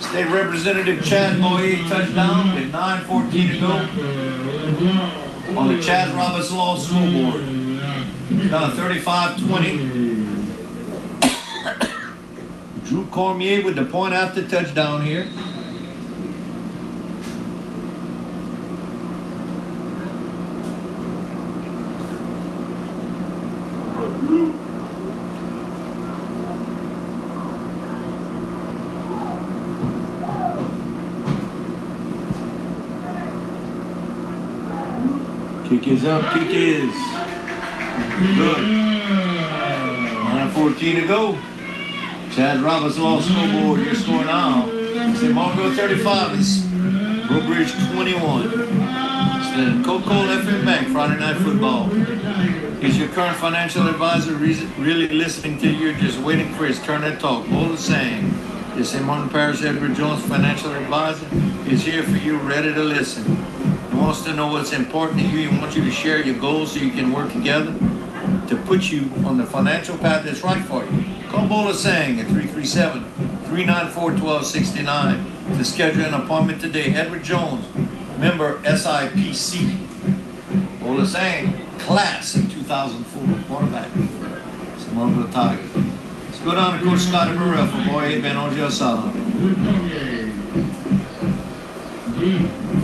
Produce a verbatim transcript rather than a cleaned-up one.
State Representative Chad Boye touchdown with nine fourteen to go on the Chad Roberts Law School Board. Now thirty-five twenty. Drew Cormier with the point after touchdown here. Kick is up, kick is good. nine fourteen to go. Chad Roberts Law School Board, your score now. Saint Margaret thirty-five is Breaux Bridge twenty-one. It's the Coca-Cola F M Bank Friday Night Football. Is your current financial advisor re really listening to you or just waiting for his turn to talk? All the same, the Saint Martin Parish Edward Jones financial advisor is here for you, ready to listen. He wants to know what's important to you. He wants you to share your goals so you can work together to put you on the financial path that's right for you. Call Bola Sang at three three seven, three nine four, one two six nine to schedule an appointment today. Edward Jones, member S I P C. Bola Sang, class of two thousand four, quarterback. Samantha Tiger. Let's go down to Coach Scotty Burrell for Boye Ben Ojel Salam.